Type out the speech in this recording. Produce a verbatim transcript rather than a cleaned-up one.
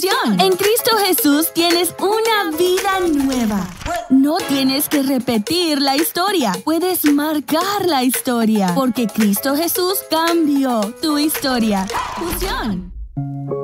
Fusión. En Cristo Jesús tienes una vida nueva. No tienes que repetir la historia. Puedes marcar la historia. Porque Cristo Jesús cambió tu historia. Fusión.